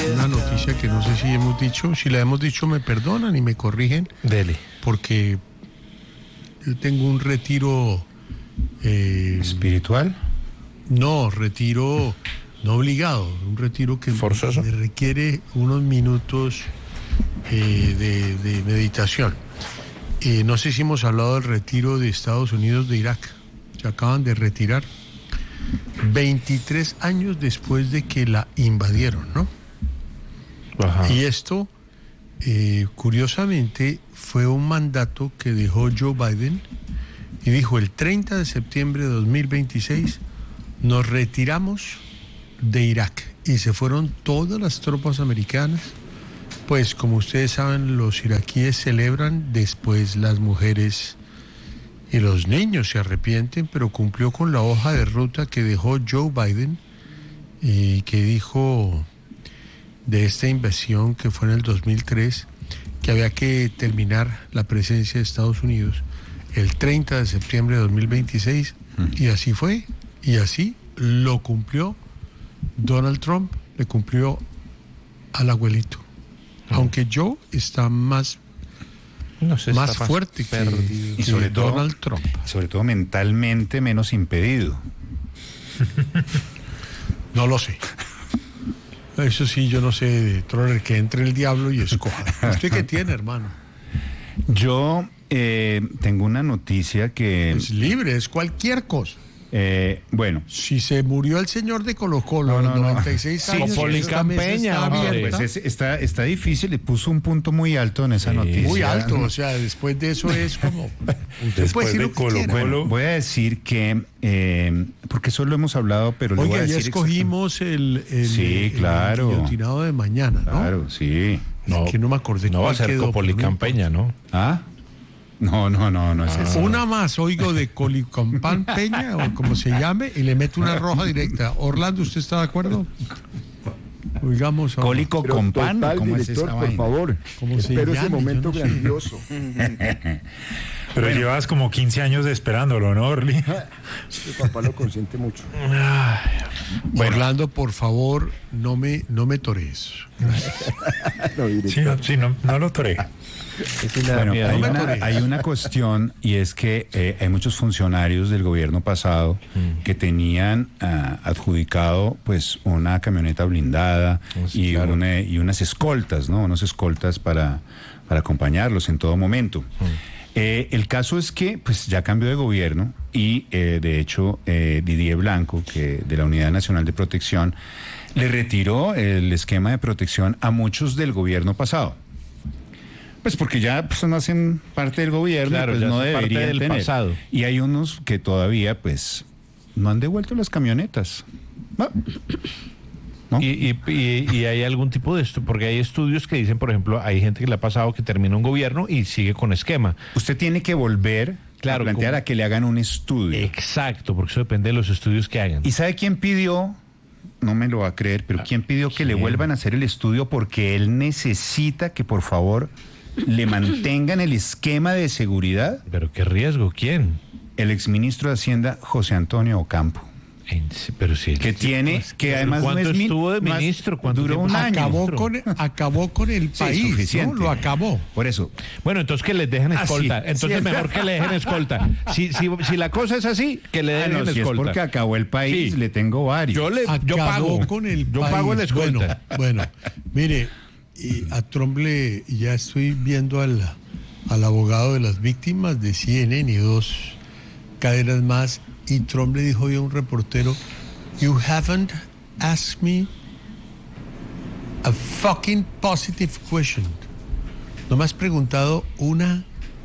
una noticia que no sé si hemos dicho. Si la hemos dicho, me perdonan y me corrigen. Dele. Porque yo tengo un retiro... ¿Espiritual? No, retiro no obligado. Un retiro que ¿Forzoso? me requiere unos minutos de meditación. No sé si hemos hablado del retiro de Estados Unidos de Irak. Se acaban de retirar 23 años después de que la invadieron, ¿no? Ajá. Y esto, curiosamente, fue un mandato que dejó Joe Biden y dijo: el 30 de septiembre de 2026 nos retiramos de Irak. Y se fueron todas las tropas americanas. Pues como ustedes saben, los iraquíes celebran, después las mujeres y los niños se arrepienten, pero cumplió con la hoja de ruta que dejó Joe Biden y que dijo de esta invasión que fue en el 2003, que había que terminar la presencia de Estados Unidos el 30 de septiembre de 2026, y así fue, y así lo cumplió Donald Trump, le cumplió al abuelito. Aunque Joe está más fuerte que Y sobre todo, Donald Trump. sobre todo mentalmente menos impedido. No lo sé. Eso sí, yo no sé de Troller, que entre el diablo y escoja. ¿Usted qué tiene, hermano? Yo tengo una noticia que... Es libre, es cualquier cosa. Bueno, Si se murió el señor de Colo Colo a los 96 años, Copoli esta mesa Campeña, está hombre. abierta. pues está difícil, le puso un punto muy alto en esa noticia. Muy alto, o sea, después de eso es como... Usted puede Después decir de lo que quiera. Bueno, voy a decir que, porque solo hemos hablado, pero le voy a Oiga, ya decir... escogimos el Sí, claro. guillotinado de mañana, ¿no? Claro, sí. No, Que no me acordé no va a cuál ser quedó, Copoli pero no Campeña, ¿no? ¿Ah? No es eso. Una más, oigo, de Colicompan Peña, o como se llame, y le meto una roja directa. Orlando, ¿usted está de acuerdo? Oigamos ahora. Cólico Pero con pan, total, ¿cómo es director, esa por vaina? favor. ¿Cómo se Espero ese llame? momento Yo no sé. grandioso. Pero llevas como 15 años esperándolo, ¿no, Orly? Mi papá lo consiente mucho. Orlando, por favor, no me torees. No, director. Sí, no lo toré. Bueno, miedo. hay una cuestión, y es que hay muchos funcionarios del gobierno pasado que tenían adjudicado pues una camioneta blindada Sí, y, claro. y unas escoltas, ¿no? Unas escoltas para acompañarlos en todo momento. El caso es que pues ya cambió de gobierno y de hecho Didier Blanco, que de la Unidad Nacional de Protección, le retiró el esquema de protección a muchos del gobierno pasado. Pues porque ya pues, no hacen parte del gobierno, Claro, pues ya no son parte deberían del tener. pasado. Y hay unos que todavía pues no han devuelto las camionetas. ¿No? Y hay algún tipo de esto, porque hay estudios que dicen, por ejemplo, hay gente que le ha pasado que termina un gobierno y sigue con esquema. Usted tiene que volver Claro, a plantear como- a que le hagan un estudio. Exacto, porque eso depende de los estudios que hagan. ¿Y sabe quién pidió? No me lo va a creer, pero ¿quién pidió que le vuelvan a hacer el estudio? Porque él necesita que por favor le mantengan el esquema de seguridad. Pero qué riesgo, ¿quién? El exministro de Hacienda, José Antonio Ocampo. Pero sí. Que tiene, que además ¿Cuánto no es estuvo de no es- ministro? ¿Cuánto duró tiempo? un año. Acabó con el Sí, país, suficiente. ¿no? Lo acabó. Por eso, Bueno, entonces que les dejen escolta. sí. Entonces Sí. mejor que le dejen escolta. Si la cosa es así, que le dejen si es escolta. porque acabó el país, Sí. le tengo varios. Yo Acabó pago. con el Yo país. pago la escolta. Bueno, mire, y a Trump ya estoy viendo al abogado de las víctimas de CNN y 2 cadenas más, y Trump le dijo hoy a un reportero: "You haven't asked me a fucking positive question. No me has preguntado una...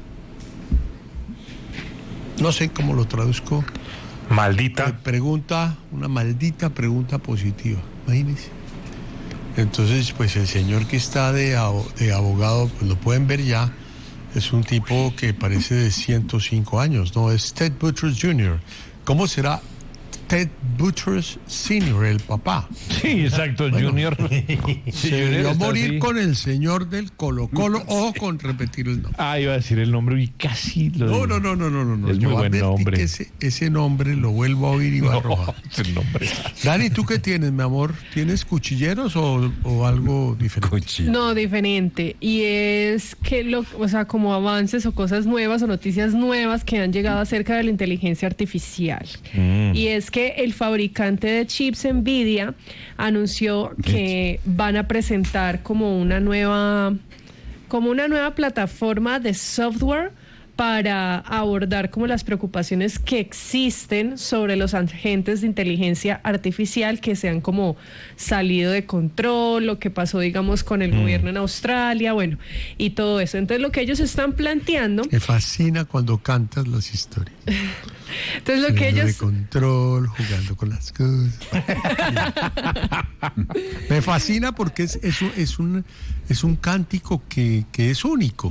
No sé cómo lo traduzco. Maldita. Una maldita pregunta positiva, imagínense. Entonces, pues el señor que está de abogado, pues lo pueden ver ya, es un tipo que parece de 105 años, ¿no? Es Ted Buttigieg Jr. ¿Cómo será Ted Buttress Sr., el papá. Sí, exacto, Junior. Sí, Se Junior debió está morir así. con el señor del Colo-Colo, o con repetir el nombre. Ah, iba a decir el nombre y casi lo No, digo. no. Es Yo muy buen advertí nombre. que ese nombre lo vuelvo a oír y va a arrojar. No, es el nombre. Dani, ¿tú qué tienes, mi amor? ¿Tienes cuchilleros o algo diferente? Cuchillo. No, diferente. Y es que, o sea, como avances o cosas nuevas o noticias nuevas que han llegado acerca de la inteligencia artificial. Y es que el fabricante de chips Nvidia anunció que van a presentar como una nueva plataforma de software para abordar como las preocupaciones que existen sobre los agentes de inteligencia artificial que se han como salido de control, lo que pasó, digamos, con el gobierno en Australia, bueno, y todo eso. Entonces, lo que ellos están planteando, Me fascina cuando cantas las historias. entonces lo que Saliendo de ellos control, jugando con las cosas. Me fascina porque es un cántico que es único.